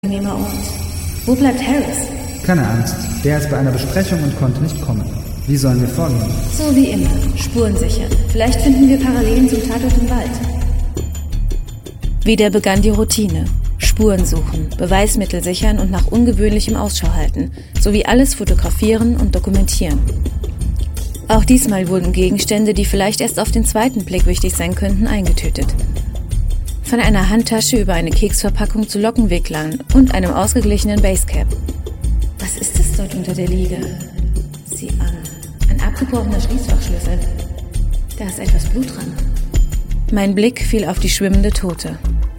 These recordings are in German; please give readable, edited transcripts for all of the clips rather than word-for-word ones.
angenehmer Ort. Wo bleibt Harris? Keine Angst, der ist bei einer Besprechung und konnte nicht kommen. Wie sollen wir vorgehen? So wie immer, Spuren sichern. Vielleicht finden wir Parallelen zum Tatort im Wald. Wieder begann die Routine. Spuren suchen, Beweismittel sichern und nach Ungewöhnlichem Ausschau halten, sowie alles fotografieren und dokumentieren. Auch diesmal wurden Gegenstände, die vielleicht erst auf den zweiten Blick wichtig sein könnten, eingetütet. Von einer Handtasche über eine Keksverpackung zu Lockenwicklern und einem ausgeglichenen Basecap. Was ist es dort unter der Liege? Sieh an. Ein abgebrochener Schließfachschlüssel. Da ist etwas Blut dran. Mein Blick fiel auf die schwimmende Tote.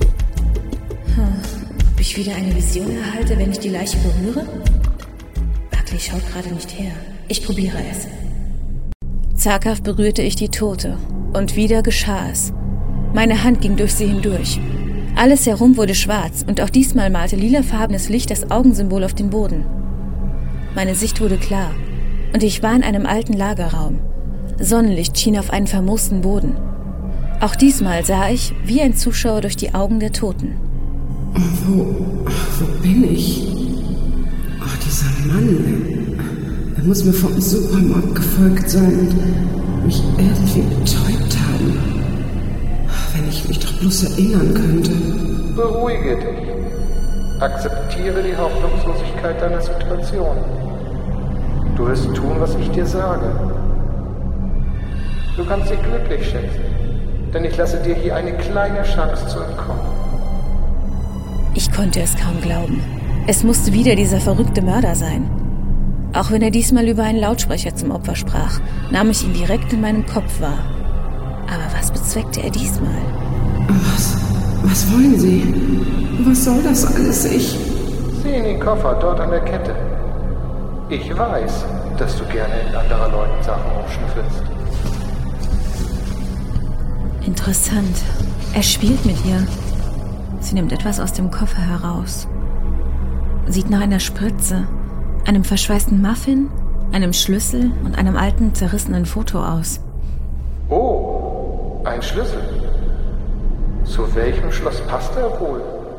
Ob ich wieder eine Vision erhalte, wenn ich die Leiche berühre? Buckley schaut gerade nicht her. Ich probiere es. Zaghaft berührte ich die Tote. Und wieder geschah es. Meine Hand ging durch sie hindurch. Alles herum wurde schwarz und auch diesmal malte lilafarbenes Licht das Augensymbol auf den Boden. Meine Sicht wurde klar und ich war in einem alten Lagerraum. Sonnenlicht schien auf einen vermoosten Boden. Auch diesmal sah ich, wie ein Zuschauer, durch die Augen der Toten. Wo bin ich? Ach, dieser Mann. Er muss mir vom Supermarkt gefolgt sein und mich irgendwie betäubt haben. Wenn ich mich doch bloß erinnern könnte. Beruhige dich. Akzeptiere die Hoffnungslosigkeit deiner Situation. Du wirst tun, was ich dir sage. Du kannst dich glücklich schätzen, denn ich lasse dir hier eine kleine Chance zu entkommen. Ich konnte es kaum glauben. Es musste wieder dieser verrückte Mörder sein. Auch wenn er diesmal über einen Lautsprecher zum Opfer sprach, nahm ich ihn direkt in meinem Kopf wahr. Aber was bezweckte er diesmal? Was wollen Sie? Was soll das alles? Sieh in den Koffer dort an der Kette. Ich weiß, dass du gerne in anderer Leuten Sachen aufschnüffelst. Interessant. Er spielt mit ihr. Sie nimmt etwas aus dem Koffer heraus. Sieht nach einer Spritze, einem verschweißten Muffin, einem Schlüssel und einem alten, zerrissenen Foto aus. Oh, ein Schlüssel. Zu welchem Schloss passt er wohl?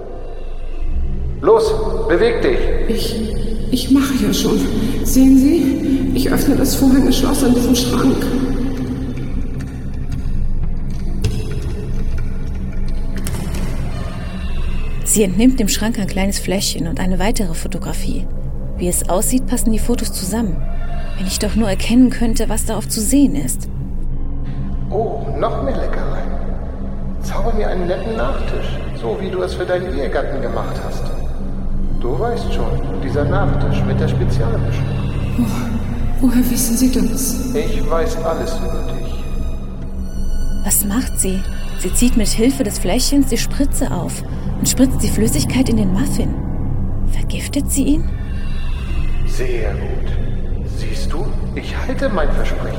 Los, beweg dich! Ich mache ja schon. Sehen Sie? Ich öffne das Vorhängeschloss an diesem Schrank. Sie entnimmt dem Schrank ein kleines Fläschchen und eine weitere Fotografie. Wie es aussieht, passen die Fotos zusammen. Wenn ich doch nur erkennen könnte, was darauf zu sehen ist. Oh, noch mehr Leckereien. Zauber mir einen netten Nachtisch, so wie du es für deinen Ehegatten gemacht hast. Du weißt schon, dieser Nachtisch mit der Spezialmischung. Woher wissen Sie das? Ich weiß alles über dich. Was macht sie? Sie zieht mit Hilfe des Fläschchens die Spritze auf und spritzt die Flüssigkeit in den Muffin. Vergiftet sie ihn? Sehr gut. Siehst du, ich halte mein Versprechen.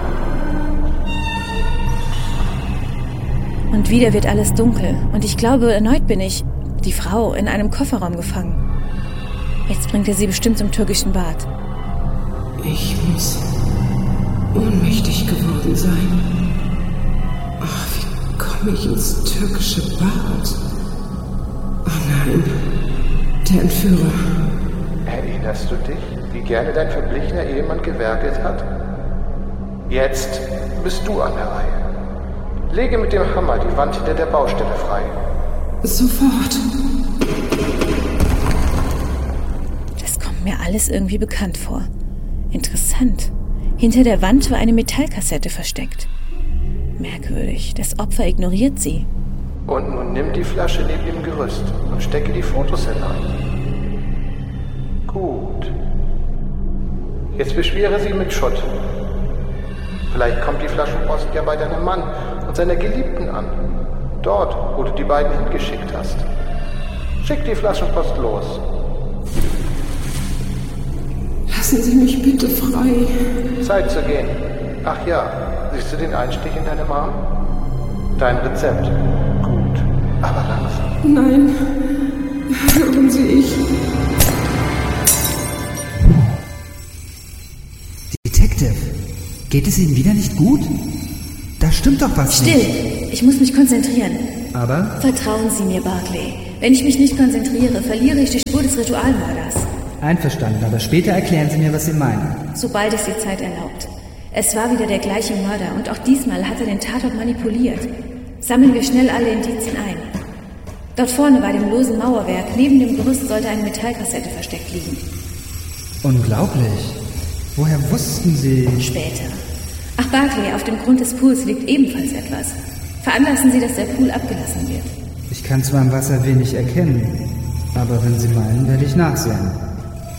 Und wieder wird alles dunkel und ich glaube, erneut bin ich, die Frau, in einem Kofferraum gefangen. Jetzt bringt er sie bestimmt zum türkischen Bad. Ich muss ohnmächtig geworden sein. Ach, wie komme ich ins türkische Bad? Oh nein, der Entführer. Erinnerst du dich, wie gerne dein verblichener Ehemann gewerkelt hat? Jetzt bist du an der Reihe. Lege mit dem Hammer die Wand hinter der Baustelle frei. Sofort. Das kommt mir alles irgendwie bekannt vor. Interessant. Hinter der Wand war eine Metallkassette versteckt. Merkwürdig, das Opfer ignoriert sie. Und nun nimm die Flasche neben dem Gerüst und stecke die Fotos hinein. Gut. Jetzt beschwere sie mit Schutt. Vielleicht kommt die Flaschenpost ja bei deinem Mann und seiner Geliebten an. Dort, wo du die beiden hingeschickt hast. Schick die Flaschenpost los. Lassen Sie mich bitte frei. Zeit zu gehen. Ach ja, siehst du den Einstich in deinem Arm? Dein Rezept. Gut, aber langsam. Nein, hören Sie, Detective, geht es Ihnen wieder nicht gut? Da stimmt doch was nicht. Still, ich muss mich konzentrieren. Aber? Vertrauen Sie mir, Buckley. Wenn ich mich nicht konzentriere, verliere ich die Spur des Ritualmörders. Einverstanden, aber später erklären Sie mir, was Sie meinen. Sobald es die Zeit erlaubt. Es war wieder der gleiche Mörder und auch diesmal hat er den Tatort manipuliert. Sammeln wir schnell alle Indizien ein. Dort vorne bei dem losen Mauerwerk, neben dem Gerüst, sollte eine Metallkassette versteckt liegen. Unglaublich. Woher wussten Sie... Später. Ach, Barclay, auf dem Grund des Pools liegt ebenfalls etwas. Veranlassen Sie, dass der Pool abgelassen wird. Ich kann zwar im Wasser wenig erkennen, aber wenn Sie meinen, werde ich nachsehen.